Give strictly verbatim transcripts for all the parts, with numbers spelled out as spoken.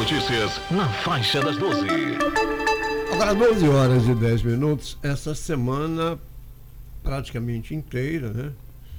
notícias na faixa das doze. Agora, doze horas e dez minutos. Essa semana praticamente inteira, né?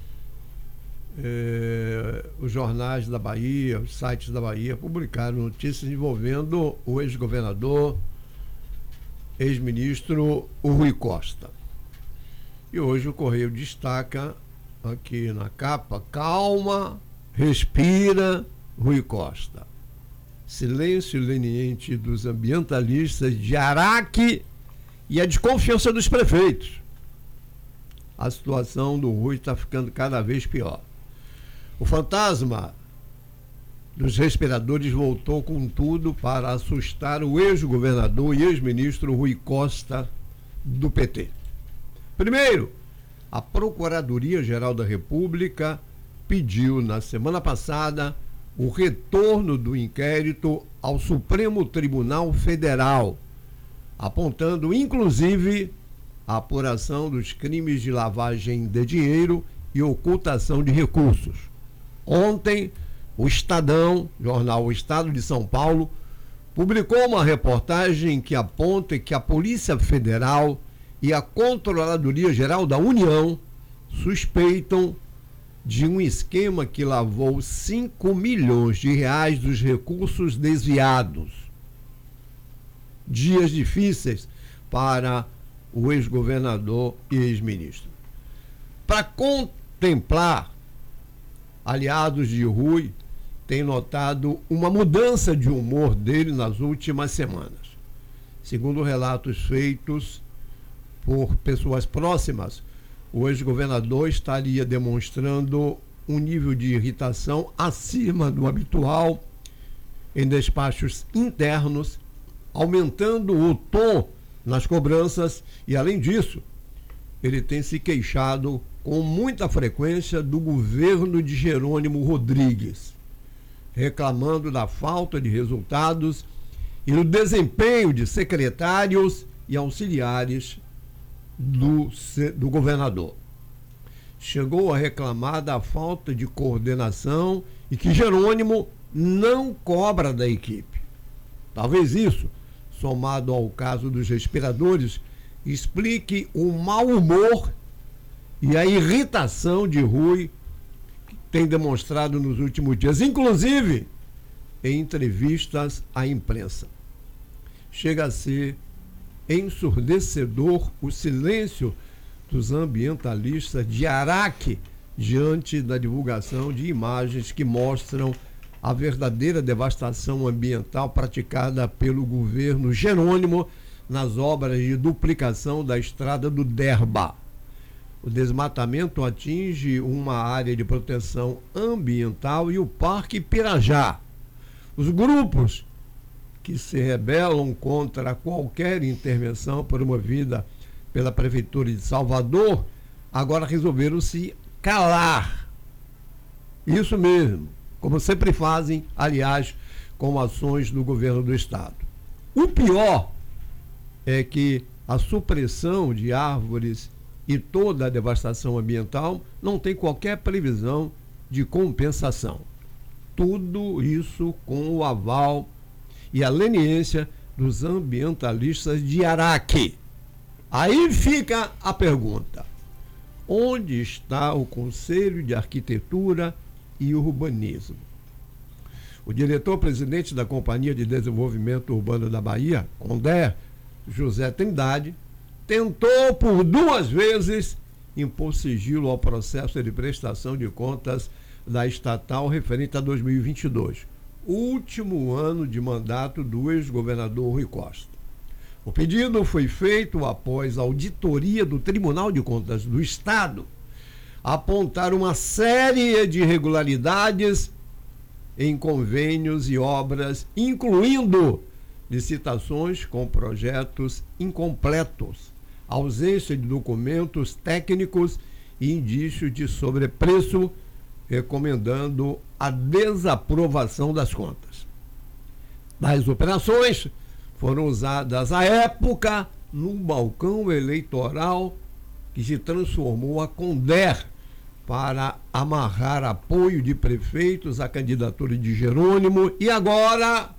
É, os jornais da Bahia, os sites da Bahia publicaram notícias envolvendo o ex-governador, ex-ministro o Rui Costa. E hoje o Correio destaca aqui na capa: calma, respira, Rui Costa. Silêncio leniente dos ambientalistas de Araque e a desconfiança dos prefeitos. A situação do Rui está ficando cada vez pior. O fantasma dos respiradores voltou com tudo para assustar o ex-governador e ex-ministro Rui Costa, do P T. Primeiro, a Procuradoria-Geral da República pediu na semana passada o retorno do inquérito ao Supremo Tribunal Federal, apontando inclusive a apuração dos crimes de lavagem de dinheiro e ocultação de recursos. Ontem, o Estadão, jornal O Estado de São Paulo, publicou uma reportagem que aponta que a Polícia Federal e a Controladoria Geral da União suspeitam de um esquema que lavou cinco milhões de reais dos recursos desviados. Dias difíceis para o ex-governador e ex-ministro. Para contemplar, aliados de Rui têm notado uma mudança de humor dele nas últimas semanas. Segundo relatos feitos por pessoas próximas, o ex-governador estaria demonstrando um nível de irritação acima do habitual em despachos internos, aumentando o tom nas cobranças e, além disso, ele tem se queixado com muita frequência do governo de Jerônimo Rodrigues, reclamando da falta de resultados e do desempenho de secretários e auxiliares do, do governador. Chegou a reclamar da falta de coordenação e que Jerônimo não cobra da equipe. Talvez isso, somado ao caso dos respiradores, explique o mau humor e a irritação de Rui que tem demonstrado nos últimos dias, inclusive em entrevistas à imprensa. Chega a ser ensurdecedor o silêncio dos ambientalistas de Araque diante da divulgação de imagens que mostram a verdadeira devastação ambiental praticada pelo governo Jerônimo nas obras de duplicação da estrada do Derba. O desmatamento atinge uma área de proteção ambiental e o Parque Pirajá. Os grupos que se rebelam contra qualquer intervenção promovida pela Prefeitura de Salvador agora resolveram se calar. Isso mesmo, como sempre fazem, aliás, com ações do governo do estado. O pior é que a supressão de árvores e toda a devastação ambiental não tem qualquer previsão de compensação. Tudo isso com o aval e a leniência dos ambientalistas de Araque. Aí fica a pergunta: onde está o Conselho de Arquitetura e Urbanismo? O diretor-presidente da Companhia de Desenvolvimento Urbano da Bahia, Conder, José Trindade, tentou por duas vezes impor sigilo ao processo de prestação de contas da estatal referente a dois mil e vinte e dois, último ano de mandato do ex-governador Rui Costa. O pedido foi feito após a auditoria do Tribunal de Contas do Estado apontar uma série de irregularidades em convênios e obras, incluindo licitações com projetos incompletos, ausência de documentos técnicos e indícios de sobrepreço, recomendando a desaprovação das contas. Tais operações foram usadas à época num balcão eleitoral que se transformou a Conder para amarrar apoio de prefeitos à candidatura de Jerônimo e agora